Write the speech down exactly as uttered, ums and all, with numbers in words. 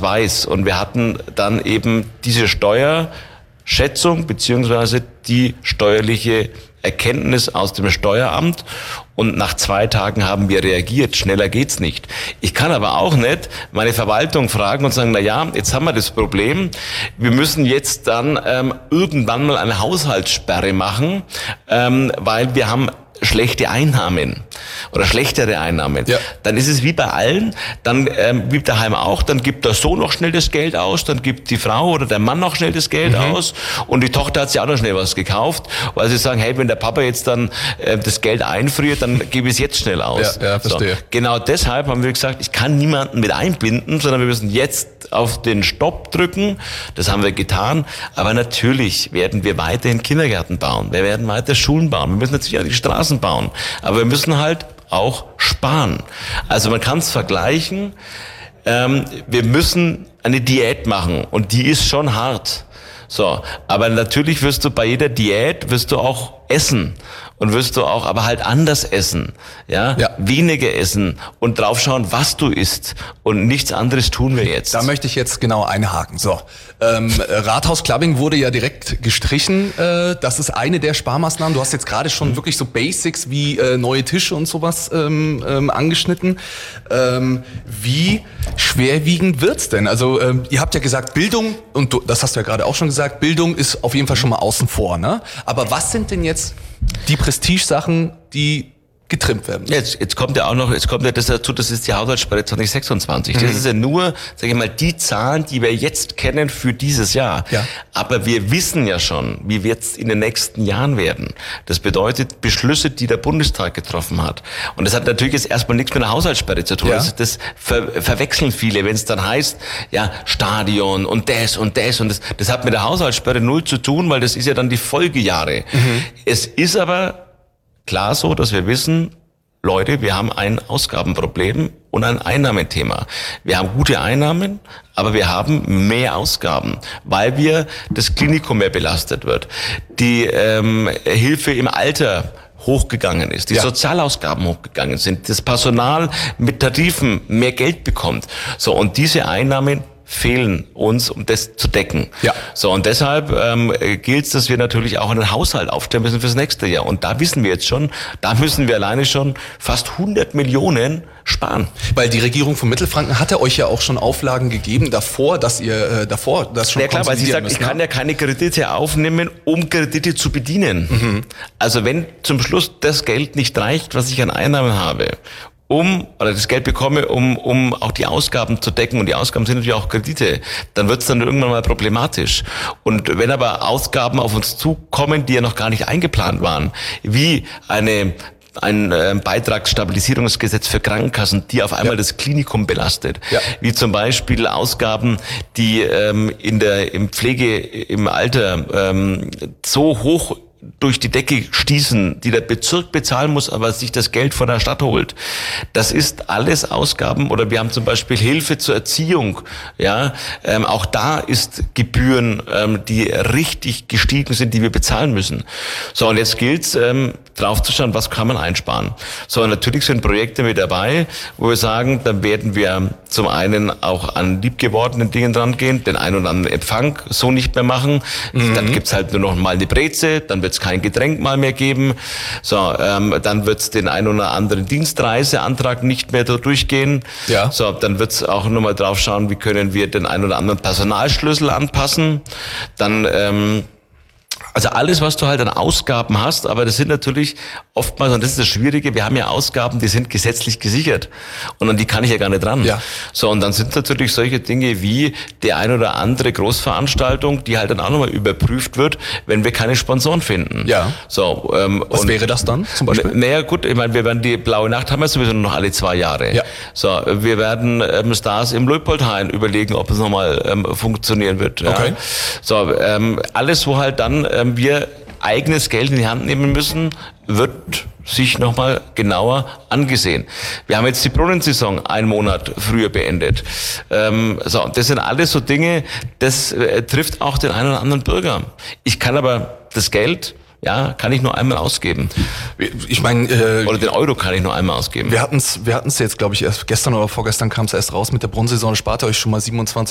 schwarz-weiß. Und wir hatten dann eben diese Steuerschätzung beziehungsweise die steuerliche Erkenntnis aus dem Steueramt und nach zwei Tagen haben wir reagiert. Schneller geht's nicht. Ich kann aber auch nicht meine Verwaltung fragen und sagen, na ja, jetzt haben wir das Problem. Wir müssen jetzt dann ähm, irgendwann mal eine Haushaltssperre machen, ähm, weil wir haben schlechte Einnahmen oder schlechtere Einnahmen, ja. Dann ist es wie bei allen, dann ähm, wie daheim auch, dann gibt der Sohn noch schnell das Geld aus, dann gibt die Frau oder der Mann noch schnell das Geld mhm. aus und die Tochter hat sich auch noch schnell was gekauft, weil sie sagen, hey, wenn der Papa jetzt dann äh, das Geld einfriert, dann gebe ich es jetzt schnell aus. Ja, ja, verstehe. So, genau deshalb haben wir gesagt, ich kann niemanden mit einbinden, sondern wir müssen jetzt auf den Stopp drücken. Das haben wir getan, aber natürlich werden wir weiterhin Kindergärten bauen, wir werden weiter Schulen bauen, wir müssen natürlich auch die Straßen bauen. Aber wir müssen halt auch sparen. Also man kann es vergleichen. Ähm, wir müssen eine Diät machen und die ist schon hart. So, aber natürlich wirst du bei jeder Diät wirst du auch essen und wirst du auch aber halt anders essen, ja, ja. weniger essen und drauf schauen, was du isst und nichts anderes tun wir jetzt. Da möchte ich jetzt genau einhaken. So, ähm, Rathaus-Clubbing wurde ja direkt gestrichen. Äh, das ist eine der Sparmaßnahmen. Du hast jetzt gerade schon mhm. wirklich so Basics wie äh, neue Tische und sowas ähm, ähm, angeschnitten. Ähm, wie schwerwiegend wird's denn? Also ähm, ihr habt ja gesagt, Bildung, und du, das hast du ja gerade auch schon gesagt, Bildung ist auf jeden Fall schon mal außen vor, ne? Aber was sind denn jetzt die Prestigesachen, die getrimmt werden? Jetzt, jetzt kommt ja auch noch, jetzt kommt ja das dazu, das ist die Haushaltssperre zwanzig sechsundzwanzig. Mhm. Das ist ja nur, sage ich mal, die Zahlen, die wir jetzt kennen für dieses Jahr. Ja. Aber wir wissen ja schon, wie wir jetzt in den nächsten Jahren werden. Das bedeutet Beschlüsse, die der Bundestag getroffen hat. Und das hat natürlich jetzt erstmal nichts mit einer Haushaltssperre zu tun. Ja. Das, das ver, verwechseln viele, wenn es dann heißt, ja, Stadion und das und das und das. Das hat mit der Haushaltssperre null zu tun, weil das ist ja dann die Folgejahre. Mhm. Es ist aber klar so, dass wir wissen, Leute, wir haben ein Ausgabenproblem und ein Einnahmenthema. Wir haben gute Einnahmen, aber wir haben mehr Ausgaben, weil wir das Klinikum mehr belastet wird. Die ähm, Hilfe im Alter hochgegangen ist, die ja. Sozialausgaben hochgegangen sind, das Personal mit Tarifen mehr Geld bekommt. So, und diese Einnahmen fehlen uns, um das zu decken. Ja. So, und deshalb ähm, gilt es, dass wir natürlich auch einen Haushalt aufstellen müssen fürs nächste Jahr. Und da wissen wir jetzt schon, da müssen wir alleine schon fast hundert Millionen sparen. Weil die Regierung von Mittelfranken hatte euch ja auch schon Auflagen gegeben davor, dass ihr äh, davor das schon ja, klar, weil sie sagt, müsst, ich ne? kann ja keine Kredite aufnehmen, um Kredite zu bedienen. Mhm. Also wenn zum Schluss das Geld nicht reicht, was ich an Einnahmen habe, um, oder das Geld bekomme, um, um auch die Ausgaben zu decken, und die Ausgaben sind natürlich auch Kredite, dann wird es dann irgendwann mal problematisch. Und wenn aber Ausgaben auf uns zukommen, die ja noch gar nicht eingeplant waren, wie eine ein äh, Beitragsstabilisierungsgesetz für Krankenkassen, die auf einmal ja. das Klinikum belastet, ja. wie zum Beispiel Ausgaben, die ähm, in der im Pflege im Alter ähm, so hoch durch die Decke stießen, die der Bezirk bezahlen muss, aber sich das Geld von der Stadt holt. Das ist alles Ausgaben. Oder wir haben zum Beispiel Hilfe zur Erziehung. Ja, ähm, auch da ist Gebühren, ähm, die richtig gestiegen sind, die wir bezahlen müssen. So, und jetzt gilt's, ähm, drauf zu schauen, was kann man einsparen. So, und natürlich sind Projekte mit dabei, wo wir sagen, dann werden wir zum einen auch an liebgewordenen Dingen dran gehen, den einen oder anderen Empfang so nicht mehr machen. Mhm. Dann gibt's halt nur noch mal eine Breze, dann wird es kein Getränk mal mehr geben. So, ähm, dann wird es den einen oder anderen Dienstreiseantrag nicht mehr da durchgehen. Ja. So, dann wird es auch nochmal drauf schauen, wie können wir den einen oder anderen Personalschlüssel anpassen. Dann ähm, also alles, was du halt an Ausgaben hast, aber das sind natürlich oftmals, und das ist das Schwierige, wir haben ja Ausgaben, die sind gesetzlich gesichert und an die kann ich ja gar nicht ran. Ja. So, und dann sind natürlich solche Dinge wie die ein oder andere Großveranstaltung, die halt dann auch nochmal überprüft wird, wenn wir keine Sponsoren finden. Ja. So, ähm, was und, wäre das dann zum Beispiel? Naja gut, ich meine, wir werden die Blaue Nacht haben wir sowieso nur noch alle zwei Jahre. Ja. So, wir werden ähm, Stars im Leopoldhain überlegen, ob es nochmal ähm, funktionieren wird. Ja. Okay. So, ähm, alles, wo halt dann ähm, wir eigenes Geld in die Hand nehmen müssen, wird sich nochmal genauer angesehen. Wir haben jetzt die Brunnensaison einen Monat früher beendet. Ähm, so, das sind alles so Dinge, das äh, trifft auch den einen oder anderen Bürger. Ich kann aber das Geld, ja, kann ich nur einmal ausgeben. Ich meine, äh, oder den Euro kann ich nur einmal ausgeben. Wir hatten's, wir hatten's jetzt, glaube ich, erst gestern oder vorgestern kam es erst raus mit der Brunnensaison, spart ihr euch schon mal siebenundzwanzig